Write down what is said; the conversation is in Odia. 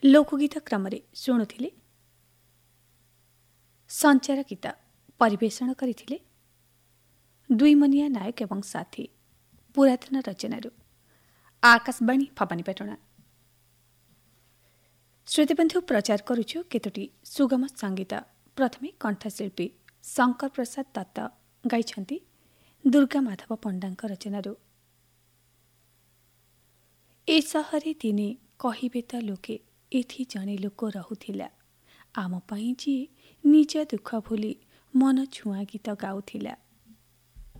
ଲୋକଗୀତ କ୍ରମରେ ଶୁଣୁଥିଲେ ସଞ୍ଚାର ଗୀତ ପରିବେଷଣ କରିଥିଲେ ଦୁଇମନିଆ ନାୟକ ଏବଂ ସାଥୀ ପୁରାତନ ରଚନାରୁ ଆକାଶବାଣୀ ଭବାନୀପାଟଣା। ଶ୍ରୁତିବନ୍ଧୁ ପ୍ରଚାର କରୁଛୁ କେତୋଟି ସୁଗମ ସଙ୍ଗୀତ। ପ୍ରଥମେ କଣ୍ଠଶିଳ୍ପୀ ଶଙ୍କର ପ୍ରସାଦ ଦତ୍ତ ଗାଇଛନ୍ତି ଦୁର୍ଗା ମାଧବ ପଣ୍ଡାଙ୍କ ରଚନାରୁ। ଏ ସହରେ ଦିନେ କହିବେ ତ ଲୋକେ, ଏଠି ଜଣେ ଲୋକ ରହୁଥିଲା, ଆମ ପାଇଁ ଯିଏ ନିଜ ଦୁଃଖ ଭୁଲି ମନ ଛୁଆଁ ଗୀତ ଗାଉଥିଲା।